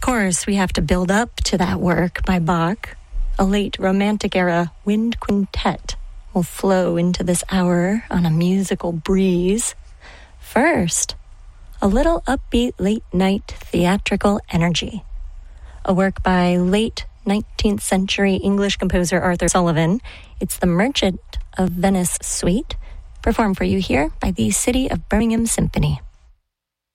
course, we have to build up to that work by Bach. A late Romantic-era wind quintet will flow into this hour on a musical breeze. First, a little upbeat late-night theatrical energy. A work by late 19th century English composer Arthur Sullivan. It's the Merchant of Venice Suite, performed for you here by the City of Birmingham Symphony.